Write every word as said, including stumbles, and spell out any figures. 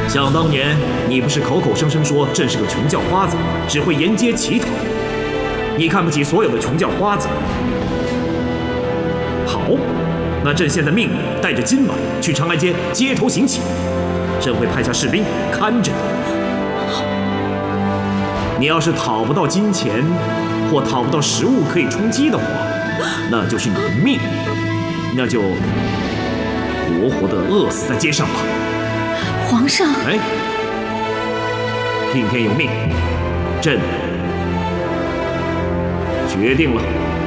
想当年，你不是口口声声说朕是个穷叫花子，只会沿街乞讨？你看不起所有的穷叫花子？好，那朕现在命你带着金马去长安街街头行乞，朕会派下士兵看着你。你要是讨不到金钱，或讨不到食物可以充饥的话，那就是你的命，那就活活的饿死在街上吧。 皇上， 哎，听天由命，朕决定了。